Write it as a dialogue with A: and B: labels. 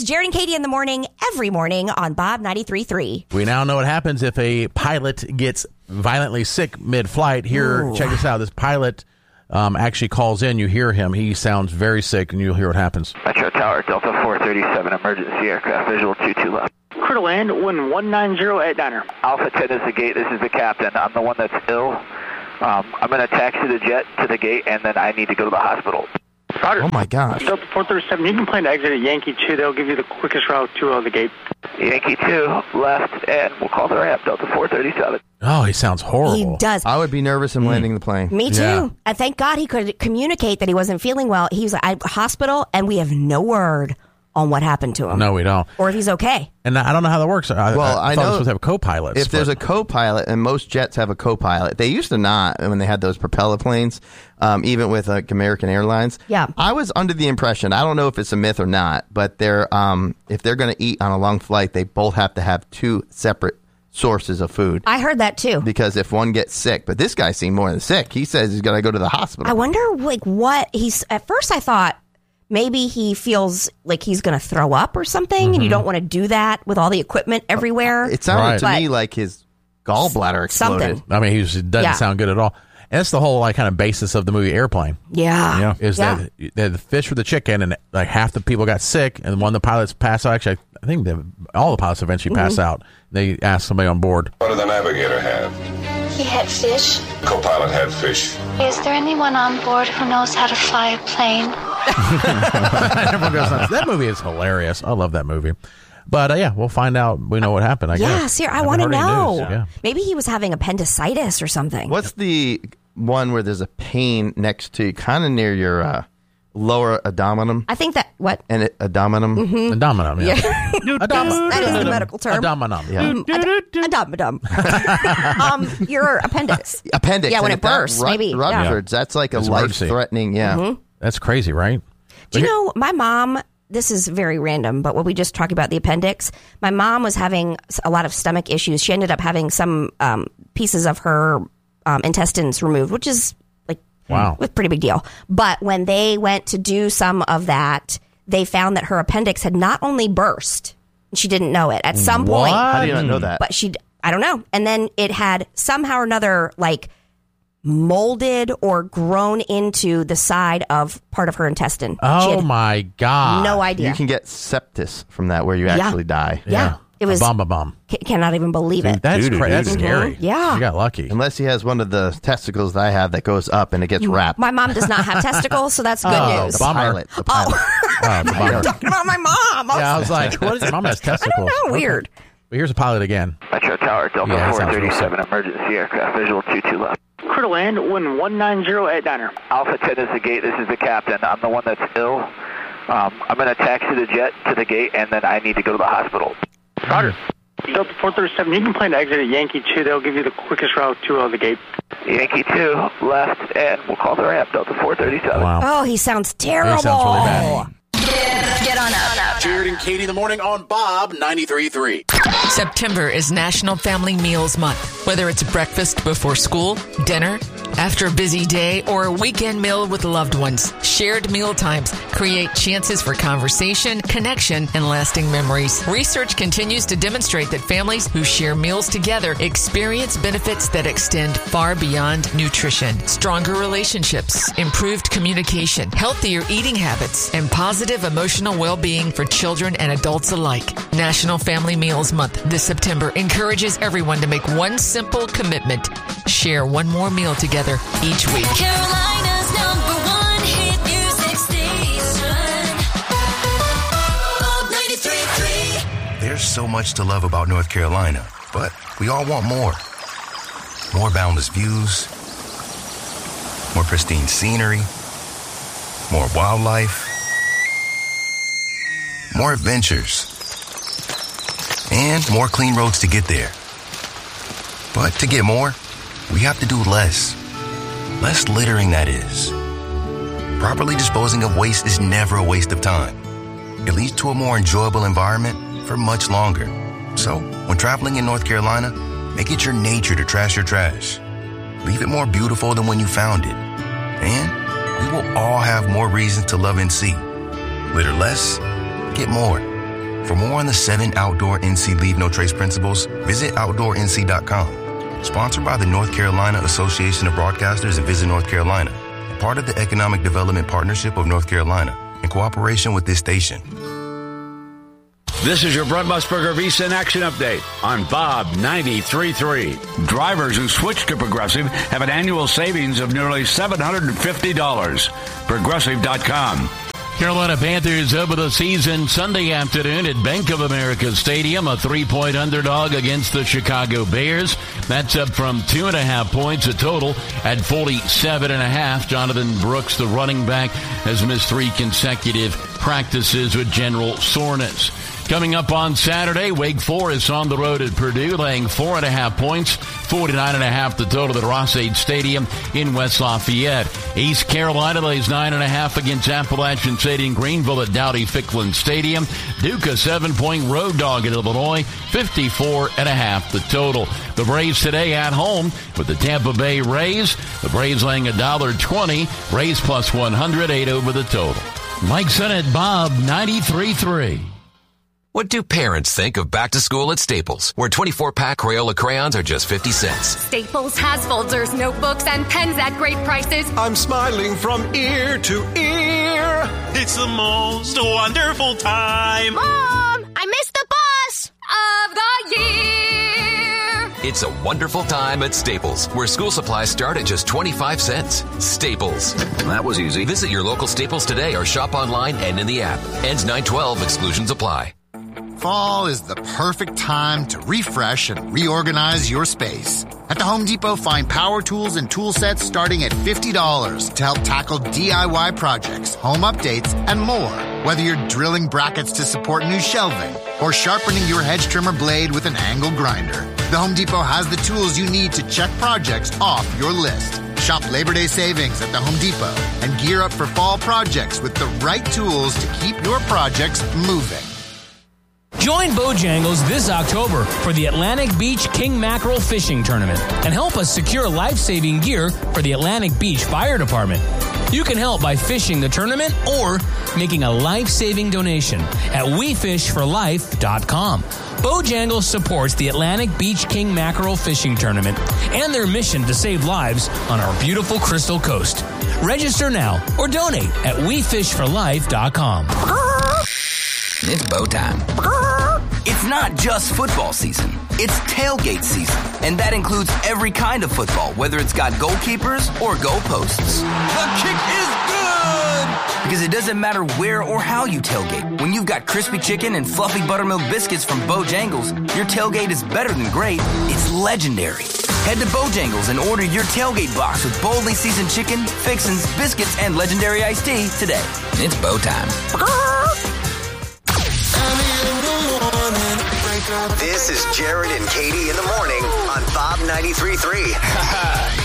A: It's Jared and Katie in the morning, every morning on Bob 93.3.
B: We now know what happens if a pilot gets violently sick mid-flight. Here, check this out. This pilot actually calls in. You hear him. He sounds very sick, and you'll hear what happens.
C: Metro Tower, Delta 437, emergency aircraft, visual 22 left.
D: Clear to land, wind 190 at diner.
C: Alpha 10 is the gate. This is the captain. I'm the one that's ill. I'm going to taxi the jet to the gate, and then I need to go to the hospital.
D: Roger.
E: Oh, my gosh.
D: Delta 437, you can plan to exit at Yankee 2. They'll give you the quickest route to the gate.
C: Yankee 2, left, and we'll call the ramp, Delta 437.
B: Oh, he sounds horrible.
A: He does.
E: I would be nervous in landing the plane.
A: Me too.
B: Yeah.
A: And thank God he could communicate that he wasn't feeling well. He was at hospital, and we have no word on what happened to him.
B: No, we don't.
A: Or if he's okay.
B: And I don't know how that works. I
E: I
B: thought
E: know
B: we're supposed to have co-pilots.
E: If there's a co-pilot, and most jets have a co-pilot, they used to not when they had those propeller planes, even with like American Airlines.
A: Yeah.
E: I was under the impression, I don't know if it's a myth or not, but they're if they're going to eat on a long flight, they both have to have two separate sources of food.
A: I heard that too.
E: Because if one gets sick, but this guy seemed more than sick. He says he's got to go to the hospital.
A: I wonder what he's, at first I thought maybe he feels like he's going to throw up or something, and you don't want to do that with all the equipment everywhere.
E: It sounded to
A: Right.
E: me like his gallbladder exploded.
A: Something.
B: I mean, he doesn't sound good at all. And that's the whole kind of basis of the movie Airplane.
A: Yeah.
B: Is that the fish for the chicken, and like half the people got sick, and one of the pilots passed out. Actually, I think all the pilots eventually pass out. They asked somebody on board.
F: What did the navigator have?
G: He had fish.
F: Co-pilot had fish.
G: Is there anyone on board who knows how to fly a plane?
B: Everyone goes nuts. That movie is hilarious. I love that movie. But we'll find out. We know what happened. I guess.
A: Yeah, I
B: Haven't
A: want to
B: heard any
A: know.
B: news. Yeah.
A: Maybe he was having appendicitis or something.
E: What's the one where there's a pain next to kind of near your lower abdomen?
A: I think that, what?
E: And abdomen?
B: A domino. Yeah.
A: That is the medical term.
B: A domino.
E: Yeah.
A: Your appendix.
E: Appendix.
A: Yeah, when
E: and
A: it
E: if that
A: bursts, maybe.
E: Ruptured. That's like a
B: It's emergency.
E: life-threatening,
B: That's crazy, right?
A: Do you know, my mom, this is very random, but what we just talked about, the appendix, my mom was having a lot of stomach issues. She ended up having some pieces of her intestines removed, which is
B: Wow.
A: a pretty big deal. But when they went to do some of that, they found that her appendix had not only burst, she didn't know it at some point.
E: How do you not know that?
A: But I don't know. And then it had somehow or another molded or grown into the side of part of her intestine. She
B: Oh
A: had
B: my God.
A: no idea.
E: You can get sepsis from that where you actually die.
A: Yeah. It was.
B: a bomb.
A: Cannot even believe it.
B: That's
E: Doo-doo,
B: That's
E: doo-doo.
B: scary.
A: Yeah.
B: You got lucky.
E: Unless he has one of the testicles that I have that goes up and it gets wrapped.
A: My mom does not have testicles, so that's good news.
E: The
B: Bummer.
E: pilot. The pilot.
B: The bummer.
A: Talking about my mom.
B: Yeah, I was like, what is it? Mom has testicles.
A: Weird.
B: But here's a pilot again.
C: Metro Tower, Delta
B: Yeah, that sounds
C: 437, emergency aircraft, visual 22 left.
D: Clear to land, wind 190 at diner.
C: Alpha 10 is the gate. This is the captain. I'm the one that's ill. I'm going to taxi the jet to the gate, and then I need to go to the hospital.
D: Roger. Delta 437, you can plan to exit at Yankee 2. They'll give you the quickest route to the gate.
C: Yankee 2, left, and we'll call the ramp, Delta 437.
B: Wow.
A: Oh, he sounds terrible.
B: He sounds really bad.
G: Get on up.
H: Jared and Katie in the morning on Bob 93.3.
I: September is National Family Meals Month. Whether it's breakfast before school, dinner, after a busy day, or a weekend meal with loved ones, shared meal times create chances for conversation, connection, and lasting memories. Research continues to demonstrate that families who share meals together experience benefits that extend far beyond nutrition. Stronger relationships, improved communication, healthier eating habits, and positive emotional well-being for children and adults alike. National Family Meals Month this September encourages everyone to make one simple commitment. Share one more meal together each week.
J: Carolina's #1 hit music station. Bob 93.3.
K: There's so much to love about North Carolina, but we all want more. More boundless views, more pristine scenery, more wildlife, more adventures, and more clean roads to get there. But to get more, we have to do less. Less littering, that is. Properly disposing of waste is never a waste of time. It leads to a more enjoyable environment for much longer. So, when traveling in North Carolina, make it your nature to trash your trash. Leave it more beautiful than when you found it. And we will all have more reasons to love NC. Litter less, get more. For more on the 7 Outdoor NC Leave No Trace principles, visit OutdoorNC.com. Sponsored by the North Carolina Association of Broadcasters and Visit North Carolina, and part of the Economic Development Partnership of North Carolina, in cooperation with this station.
L: This is your Brent Musburger VSiN Action Update on Bob 93.3. Drivers who switch to Progressive have an annual savings of nearly $750. Progressive.com.
M: Carolina Panthers open the season Sunday afternoon at Bank of America Stadium, a 3-point underdog against the Chicago Bears. That's up from 2.5 points a total at 47.5. Jonathan Brooks, the running back, has missed 3 consecutive practices with general soreness. Coming up on Saturday, Wake Forest on the road at Purdue, laying 4.5 points, 49.5 the total at Ross-Ade Stadium in West Lafayette. East Carolina lays 9.5 against Appalachian State in Greenville at Dowdy-Ficklin Stadium. Duke, a 7-point road dog at Illinois, 54.5 the total. The Braves today at home with the Tampa Bay Rays. The Braves laying $1.20, Rays plus 100, 8 over the total. Mike Sennett, Bob 93.3.
N: What do parents think of back to school at Staples, where 24-pack Crayola crayons are just 50 cents?
O: Staples has folders, notebooks, and pens at great prices.
P: I'm smiling from ear to ear.
Q: It's the most wonderful time.
O: Mom, I missed the bus of the year.
N: It's a wonderful time at Staples, where school supplies start at just 25 cents. Staples.
L: That was easy.
N: Visit your local Staples today or shop online and in the app. Ends 9/12. Exclusions apply.
R: Fall is the perfect time to refresh and reorganize your space. At the Home Depot, find power tools and tool sets starting at $50 to help tackle DIY projects, home updates, and more. Whether you're drilling brackets to support new shelving or sharpening your hedge trimmer blade with an angle grinder, the Home Depot has the tools you need to check projects off your list. Shop Labor Day savings at the Home Depot and gear up for fall projects with the right tools to keep your projects moving.
S: Join Bojangles this October for the Atlantic Beach King Mackerel Fishing Tournament and help us secure life-saving gear for the Atlantic Beach Fire Department. You can help by fishing the tournament or making a life-saving donation at WeFishForLife.com. Bojangles supports the Atlantic Beach King Mackerel Fishing Tournament and their mission to save lives on our beautiful Crystal Coast. Register now or donate at WeFishForLife.com.
T: It's bow time. It's not just football season. It's tailgate season. And that includes every kind of football, whether it's got goalkeepers or goalposts.
P: The kick is good!
T: Because it doesn't matter where or how you tailgate. When you've got crispy chicken and fluffy buttermilk biscuits from Bojangles, your tailgate is better than great. It's legendary. Head to Bojangles and order your tailgate box with boldly seasoned chicken, fixins, biscuits, and legendary iced tea today. It's bow time.
U: This is Jared and Katie in the morning on Bob 93.3.